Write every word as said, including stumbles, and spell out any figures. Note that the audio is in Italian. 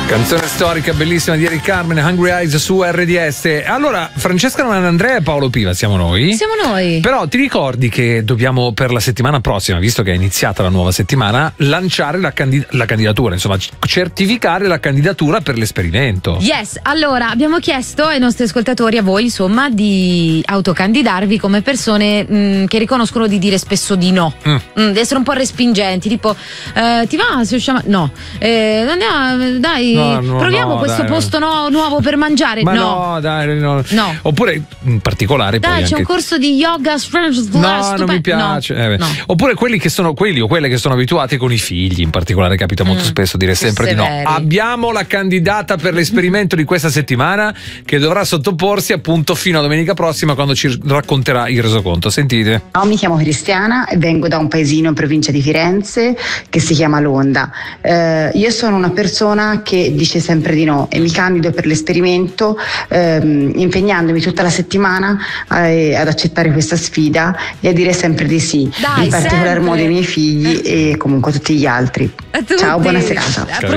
Canzone storica bellissima di Eric Carmen, Hungry Eyes su R D S. Allora, Francesca Nonandrea e Paolo Piva siamo noi. Siamo noi. Però ti ricordi che dobbiamo per la settimana prossima, visto che è iniziata la nuova settimana, lanciare la, candid- la candidatura, insomma, certificare la candidatura per l'esperimento. Yes, allora abbiamo chiesto ai nostri ascoltatori, a voi insomma, di autocandidarvi come persone mh, che riconoscono di dire spesso di no, mm. mh, di essere un po' respingenti, tipo eh, ti va se usciamo? No, eh, andiamo, dai. No, no, proviamo no, questo dai, posto no, nuovo per mangiare. Ma no, no dai no. no. Oppure in particolare dai, poi c'è anche... un corso di yoga no stupe... non mi piace no. Eh, no. Oppure quelli che sono quelli o quelle che sono abituati con i figli, in particolare capita molto mm. spesso dire sempre di no. Abbiamo la candidata per l'esperimento di questa settimana che dovrà sottoporsi appunto fino a domenica prossima, quando ci racconterà il resoconto. Sentite. No, mi chiamo Cristiana e vengo da un paesino in provincia di Firenze che si chiama Londa. Eh, io sono una persona che dice sempre di no e mi candido per l'esperimento, ehm, impegnandomi tutta la settimana eh, ad accettare questa sfida e a dire sempre di sì. Dai, in particolar sempre. modo ai miei figli e comunque a tutti gli altri. A tutti. Ciao, buona serata.